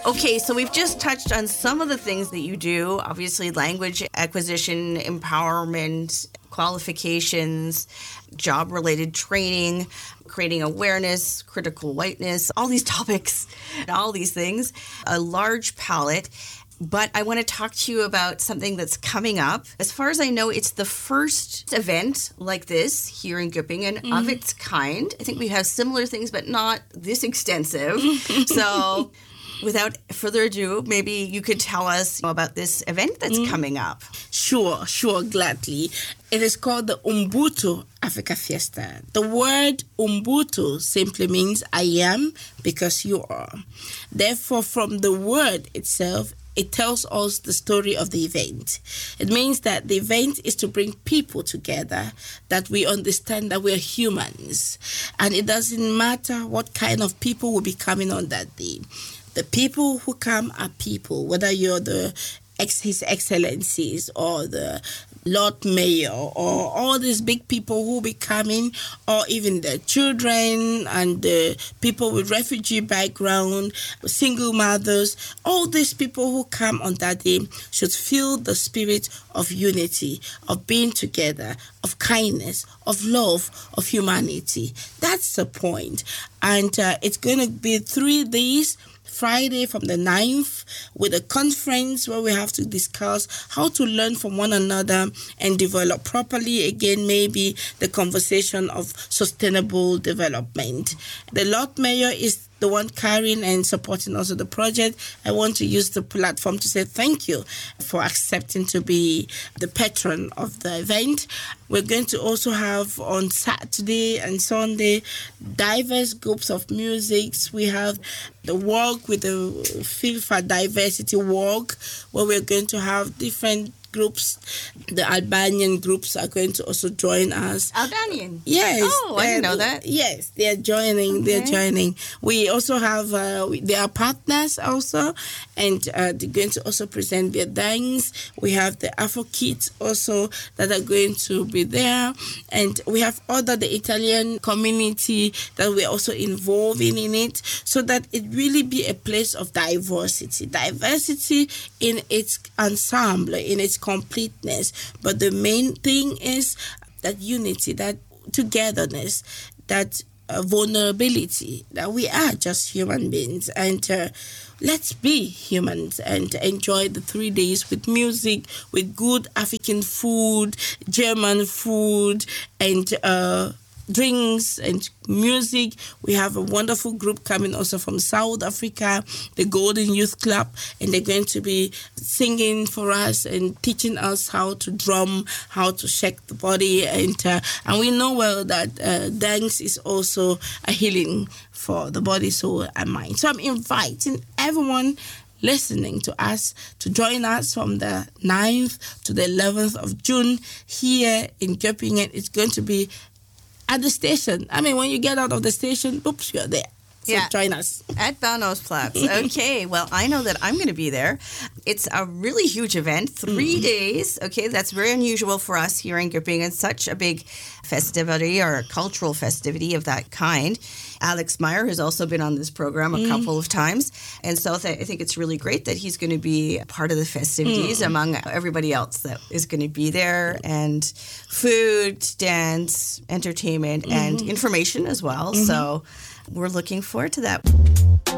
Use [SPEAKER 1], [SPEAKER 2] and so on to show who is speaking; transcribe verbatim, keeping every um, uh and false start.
[SPEAKER 1] Okay, so we've just touched on some of the things that you do. Obviously, language acquisition, empowerment, qualifications, job-related training, creating awareness, critical whiteness, all these topics, all these things, a large palette. But I want to talk to you about something that's coming up. As far as I know, it's the first event like this here in Göppingen mm-hmm. of its kind. I think we have similar things, but not this extensive. So without further ado, maybe you could tell us about this event that's mm-hmm. coming up.
[SPEAKER 2] Sure, sure, gladly. It is called the Ubuntu Africa Fiesta. The word Ubuntu simply means I am because you are. Therefore, from the word itself, it tells us the story of the event. It means that the event is to bring people together, that we understand that we're humans. And it doesn't matter what kind of people will be coming on that day. The people who come are people, whether you're the ex- His Excellencies or the Lord Mayor or all these big people who will be coming, or even the children and the people with refugee background, single mothers, all these people who come on that day should feel the spirit of unity, of being together, of kindness, of love, of humanity. That's the point. And uh, it's going to be three days. Friday from the ninth with a conference where we have to discuss how to learn from one another and develop properly, again, maybe the conversation of sustainable development. The Lord Mayor is the one carrying and supporting also the project. I want to use the platform to say thank you for accepting to be the patron of the event. We're going to also have on Saturday and Sunday diverse groups of musics. We have the walk with the Feel for Diversity walk, where we're going to have different groups. The Albanian groups are going to also join us.
[SPEAKER 1] Albanian?
[SPEAKER 2] Yes.
[SPEAKER 1] Oh, I didn't know that.
[SPEAKER 2] Yes, they are joining. Okay. They're joining. We also have, uh, they are partners also, and uh, they're going to also present their dance. We have the Afro Kids also that are going to be there, and we have other, the Italian community that we're also involving in it, so that it really be a place of diversity. Diversity in its ensemble, in its completeness. But the main thing is that unity, that togetherness, that uh, vulnerability, that we are just human beings. And uh, let's be humans and enjoy the three days with music, with good African food, German food, and uh, drinks and music. We have a wonderful group coming also from South Africa, the Golden Youth Club, and they're going to be singing for us and teaching us how to drum, how to shake the body, and uh, and we know well that uh, dance is also a healing for the body, soul, and mind. So I'm inviting everyone listening to us to join us from the ninth to the eleventh of June here in Göppingen. It's going to be at the station. I mean, when you get out of the station, oops, you're there. So yeah. Join us.
[SPEAKER 1] At Bahnhofsplatz. Okay, well, I know that I'm going to be there. It's a really huge event, three mm. days. Okay, that's very unusual for us here in Göppingen. Such a big festivity or a cultural festivity of that kind. Alex Meyer has also been on this program a mm. couple of times. And so th- I think it's really great that he's going to be part of the festivities mm. among everybody else that is going to be there. And food, dance, entertainment, mm-hmm. and information as well. Mm-hmm. So we're looking forward to that.